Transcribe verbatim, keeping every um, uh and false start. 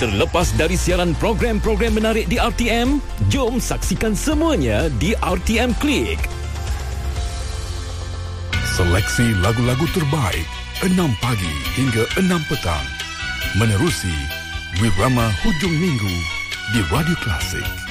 Terlepas dari siaran program-program menarik di R T M, jom saksikan semuanya di R T M Klik. Seleksi lagu-lagu terbaik enam pagi hingga enam petang. Menerusi Wirama Hujung Minggu di Radio Klasik.